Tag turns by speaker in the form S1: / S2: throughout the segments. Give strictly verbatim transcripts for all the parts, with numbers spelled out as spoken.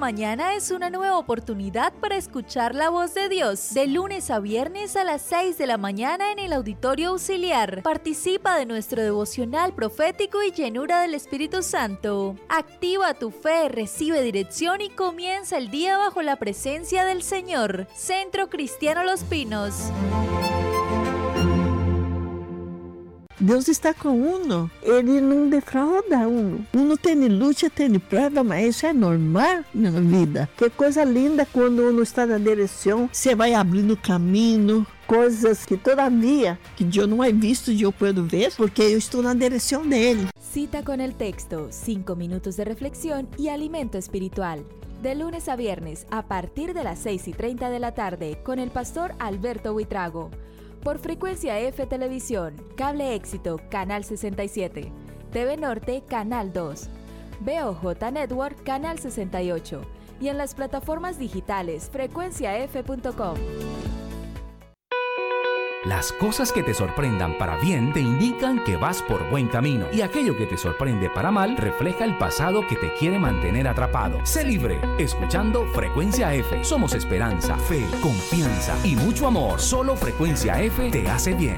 S1: mañana es una nueva oportunidad para escuchar la voz de Dios. De lunes a viernes a las seis de la mañana en el Auditorio Auxiliar. Participa de nuestro devocional profético y llenura del Espíritu Santo. Activa tu fe, recibe dirección y comienza el día bajo la presencia del Señor. Centro Cristiano Los Pinos.
S2: Deus está com uno, Ele não defrauda uno. Uno tem luta, tem prova, mas isso é normal na vida. Que coisa linda quando uno está na direção, você vai abrindo caminho, coisas que todavia, que eu não he visto e eu puedo ver, porque eu estou na direção dele.
S1: Cita con el texto, cinco minutos de reflexión y alimento espiritual. De lunes a viernes, a partir de las seis y treinta de la tarde, con el pastor Alberto Buitrago. Por Frecuencia F Televisión, Cable Éxito, Canal sesenta y siete, T V Norte, Canal dos, B O J Network, Canal sesenta y ocho, y en las plataformas digitales frecuencia f punto com.
S3: Las cosas que te sorprendan para bien te indican que vas por buen camino, y aquello que te sorprende para mal refleja el pasado que te quiere mantener atrapado. Sé libre, escuchando Frecuencia F. Somos esperanza, fe, confianza y mucho amor. Solo Frecuencia F te hace bien.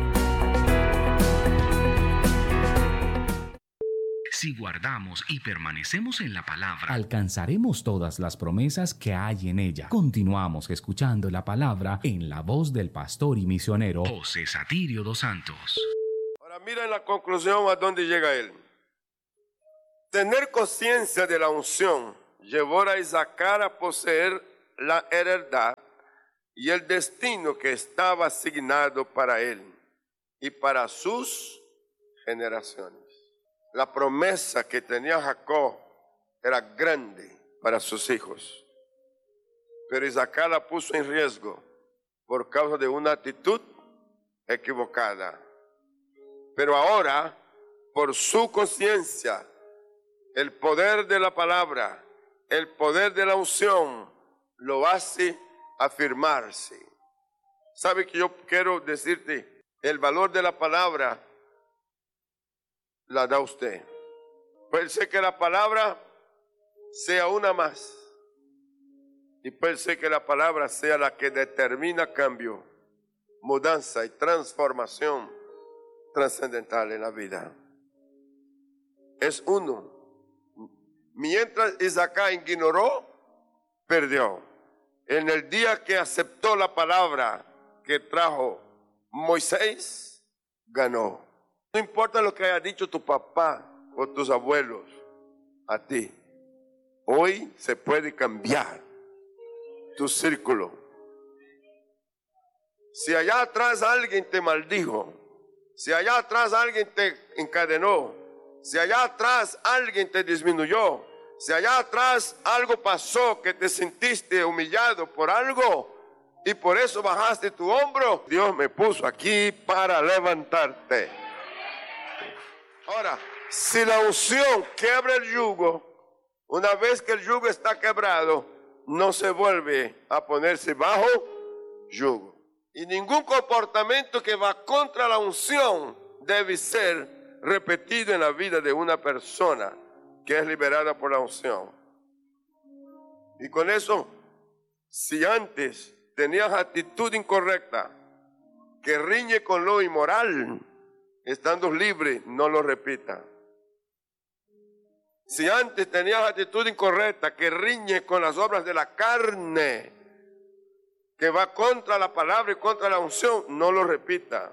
S3: Si guardamos y permanecemos en la palabra, alcanzaremos todas las promesas que hay en ella. Continuamos escuchando la palabra en la voz del pastor y misionero José Satirio dos Santos.
S4: Ahora mira la conclusión a dónde llega él. Tener conciencia de la unción llevó a Isacar a poseer la heredad y el destino que estaba asignado para él y para sus generaciones. La promesa que tenía Jacob era grande para sus hijos, pero Isacar la puso en riesgo por causa de una actitud equivocada. Pero ahora, por su conciencia, el poder de la palabra, el poder de la unción, lo hace afirmarse. ¿Sabe que yo quiero decirte? El valor de la palabra la da usted. Puede ser que la palabra sea una más, y puede ser que la palabra sea la que determina cambio, mudanza y transformación trascendental en la vida. Es uno. Mientras Isacar ignoró, perdió. En el día que aceptó la palabra que trajo Moisés, ganó. No importa lo que haya dicho tu papá o tus abuelos a ti, hoy se puede cambiar tu círculo. Si allá atrás alguien te maldijo, si allá atrás alguien te encadenó, si allá atrás alguien te disminuyó, si allá atrás algo pasó que te sentiste humillado por algo y por eso bajaste tu hombro, Dios me puso aquí para levantarte. Ahora, si la unción quebra el yugo, una vez que el yugo está quebrado, no se vuelve a ponerse bajo yugo. Y ningún comportamiento que va contra la unción debe ser repetido en la vida de una persona que es liberada por la unción. Y con eso, si antes tenías actitud incorrecta que riñe con lo inmoral, estando libre, no lo repita. Si antes tenías actitud incorrecta que riñe con las obras de la carne, que va contra la palabra y contra la unción, no lo repita.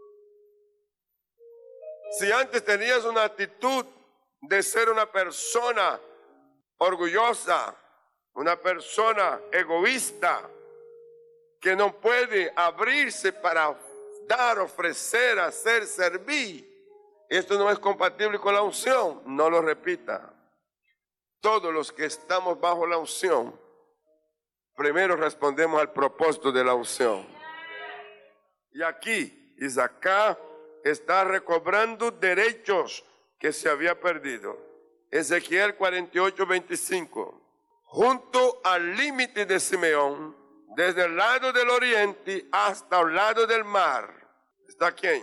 S4: Si antes tenías una actitud de ser una persona orgullosa, una persona egoísta, que no puede abrirse para dar, ofrecer, hacer, servir, esto no es compatible con la unción, no lo repita. Todos los que estamos bajo la unción, primero respondemos al propósito de la unción. Y aquí, Isacar está recobrando derechos que se había perdido. Ezequiel cuarenta y ocho, veinticinco. Junto al límite de Simeón, desde el lado del oriente hasta el lado del mar, ¿está quién?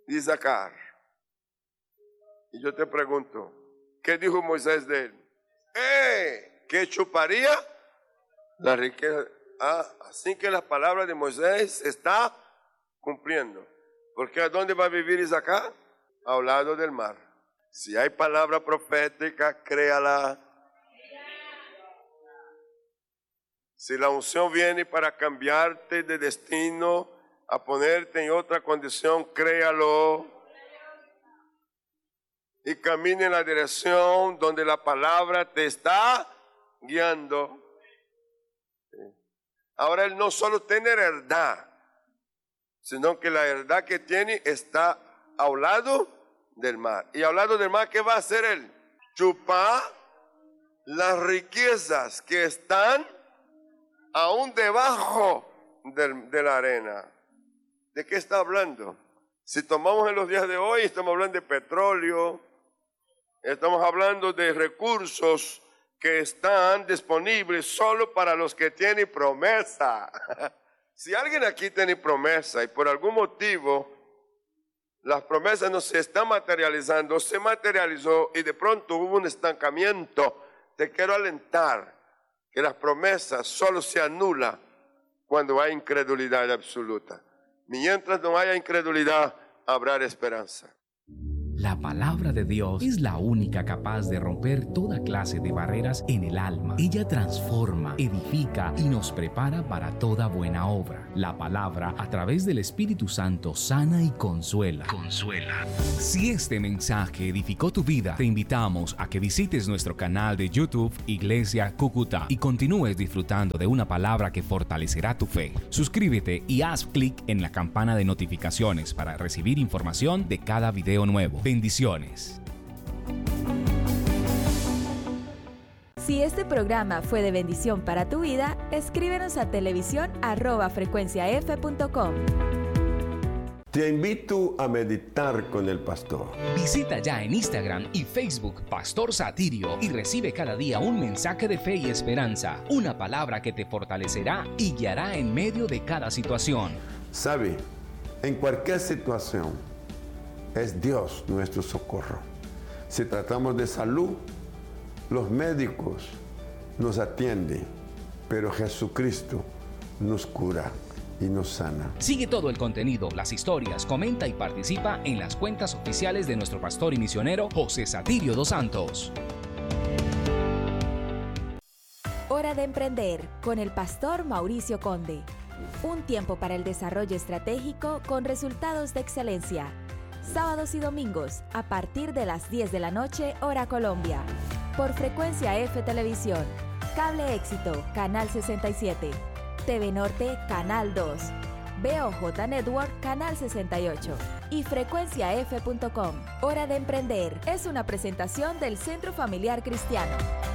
S4: Isacar. Y yo te pregunto, ¿qué dijo Moisés de él? ¡Eh! ¿Qué chuparía? La riqueza. Ah, así que las palabras de Moisés se está cumpliendo. Porque ¿a dónde va a vivir Isaac? Al lado del mar. Si hay palabra profética, créala. Si la unción viene para cambiarte de destino, a ponerte en otra condición, créalo. Y camine en la dirección donde la palabra te está guiando. Ahora él no solo tiene heredad, sino que la heredad que tiene está al lado del mar. Y al lado del mar, ¿qué va a hacer él? Chupar las riquezas que están aún debajo del, de la arena. ¿De qué está hablando? Si tomamos en los días de hoy, estamos hablando de petróleo, estamos hablando de recursos que están disponibles solo para los que tienen promesa. Si alguien aquí tiene promesa y por algún motivo las promesas no se están materializando, se materializó y de pronto hubo un estancamiento, te quiero alentar que las promesas solo se anulan cuando hay incredulidad absoluta. Mientras no haya incredulidad, habrá esperanza.
S3: La palabra de Dios es la única capaz de romper toda clase de barreras en el alma. Ella transforma, edifica y nos prepara para toda buena obra. La palabra, a través del Espíritu Santo, sana y consuela. Consuela. Si este mensaje edificó tu vida, te invitamos a que visites nuestro canal de YouTube Iglesia Cúcuta y continúes disfrutando de una palabra que fortalecerá tu fe. Suscríbete y haz clic en la campana de notificaciones para recibir información de cada video nuevo. Bendiciones.
S1: Si este programa fue de bendición para tu vida, escríbenos a televisión arroba frecuencia f punto com.
S5: Te invito a meditar con el pastor.
S3: Visita ya en Instagram y Facebook Pastor Satirio y recibe cada día un mensaje de fe y esperanza, una palabra que te fortalecerá y guiará en medio de cada situación.
S5: Sabe, en cualquier situación, es Dios nuestro socorro. Si tratamos de salud, los médicos nos atienden, pero Jesucristo nos cura y nos sana.
S3: Sigue todo el contenido, las historias, comenta y participa en las cuentas oficiales de nuestro pastor y misionero José Satirio dos Santos.
S1: Hora de emprender con el pastor Mauricio Conde. Un tiempo para el desarrollo estratégico con resultados de excelencia. Sábados y domingos a partir de las diez de la noche, hora Colombia. Por Frecuencia F Televisión, Cable Éxito, Canal sesenta y siete, T V Norte, Canal dos, B O J Network, Canal sesenta y ocho y frecuencia f punto com. Hora de emprender es una presentación del Centro Familiar Cristiano.